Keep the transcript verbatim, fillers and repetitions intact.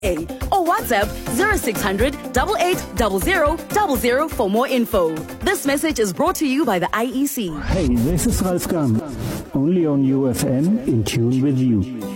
or WhatsApp zero six hundred, eight eight zero zero zero zero for more info. This message is brought to you by the I E C. Hey, this is Ralf Gam, only on U F M, in tune with you.